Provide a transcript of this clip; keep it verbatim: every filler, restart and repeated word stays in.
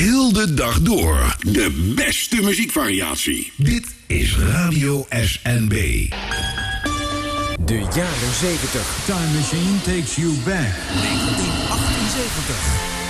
heel de dag door de beste muziekvariatie. Dit is Radio S N B. De jaren zeventig. Time Machine takes you back. negentien achtenzeventig.